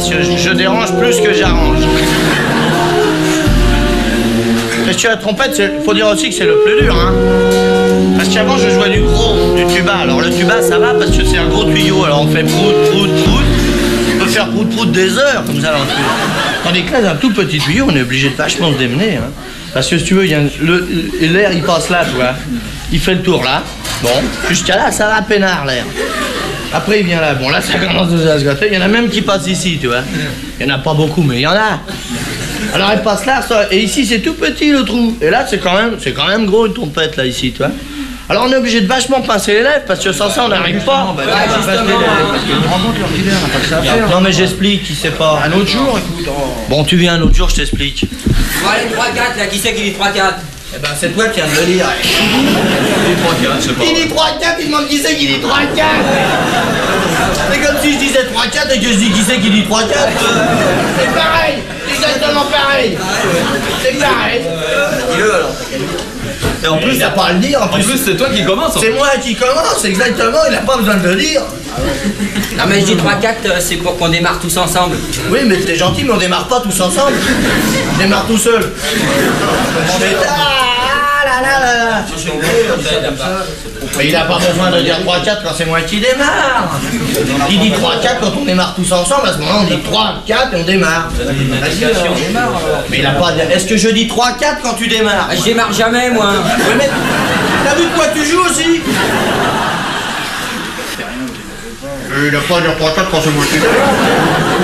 parce que je dérange plus que j'arrange. Parce que la trompette, faut dire aussi que c'est le plus dur, hein. Parce qu'avant, je jouais du gros, du tuba. Alors le tuba, ça va parce que c'est un gros tuyau. Alors on fait prout, prout, prout. On peut faire prout, prout des heures, comme ça, dans le tuyau. Tandis que là, un tout petit tuyau, on est obligé de vachement se démener, hein. Parce que si tu veux, l'air, il passe là, tu vois. Il fait le tour là. Bon, jusqu'à là, ça va peinard, l'air. Après, il vient là. Bon, là, ça commence à se gâter. Il y en a même qui passent ici, tu vois. Il n'y en a pas beaucoup, mais il y en a. Alors, elle passe là, ça, et ici, c'est tout petit, le trou. Et là, c'est quand même gros, une trompette, là, ici, tu vois. Alors, on est obligé de vachement pincer les lèvres, parce que sans ça, on n'arrive pas. Non, mais j'explique, il sait pas. Un autre jour, écoute. Bon, tu viens un autre jour, je t'explique. Bon, allez, 3-4, là, qui c'est qui dit 3-4? Eh ben, c'est toi qui viens de le lire. Il dit 3-4, il demande qui c'est qui dit 3-4. C'est comme si je disais 3-4 et que je dis qui c'est qui dit 3-4. C'est pareil, exactement pareil. C'est pareil. Dis-le alors. Et en plus, il n'a pas à le dire. En plus, c'est toi qui commence. C'est moi qui commence, exactement, il n'a pas besoin de le dire. Non, mais je dis 3-4, c'est pour qu'on démarre tous ensemble. Oui, mais t'es gentil, mais on démarre pas tous ensemble. On démarre tout seul. Mais il n'a pas besoin de dire 3-4 quand c'est moi qui démarre. Il dit 3-4 quand on démarre tous ensemble, à ce moment on dit 3-4 et on démarre. Mais il n'a pas dit. Est-ce que je dis 3-4 quand tu démarres? Je démarre jamais, moi. Oui, mais t'as vu de quoi tu joues aussi? Il n'a pas dit 3-4 quand c'est moi qui démarre.